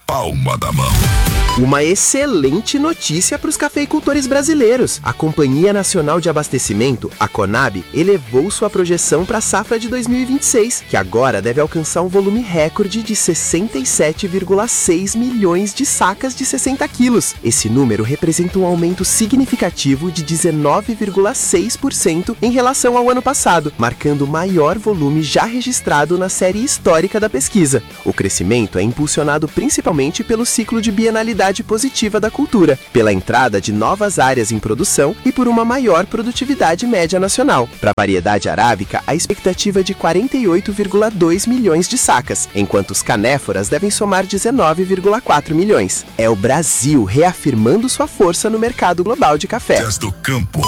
palma da mão. Uma excelente notícia para os cafeicultores brasileiros. A Companhia Nacional de Abastecimento, a Conab, elevou sua projeção para a safra de 2026, que agora deve alcançar um volume recorde de 67,6 milhões de sacas de 60 quilos. Esse número representa um aumento significativo de 19,6% em relação ao ano passado, marcando o maior volume já registrado na série histórica da pesquisa. O crescimento é impulsionado principalmente pelo ciclo de bienalidade positiva da cultura, pela entrada de novas áreas em produção e por uma maior produtividade média nacional. Para a variedade arábica, a expectativa é de 48,2 milhões de sacas, enquanto os canéforas devem somar 19,4 milhões. É o Brasil reafirmando sua força no mercado global de café. Do campo.